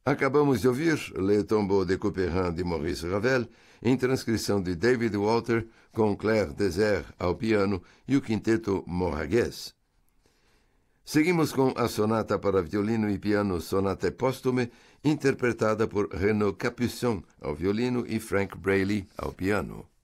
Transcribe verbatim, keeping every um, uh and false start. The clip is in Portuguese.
Acabamos de ouvir Le Tombeau de Couperin de Maurice Ravel, em transcrição de David Walter, com Claire Deser ao piano e o quinteto Moragues. Seguimos com a sonata para violino e piano Sonate Póstume, interpretada por Renaud Capuçon ao violino e Frank Braley ao piano.